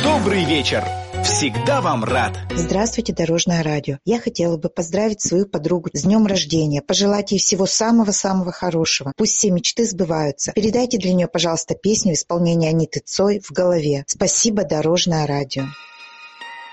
Добрый вечер. Всегда вам рад. Здравствуйте, Дорожное радио. Я хотела бы поздравить свою подругу с днем рождения, пожелать ей всего самого-самого хорошего. Пусть все мечты сбываются. Передайте для нее, пожалуйста, песню в исполнении Аниты Цой «В голове». Спасибо, Дорожное радио.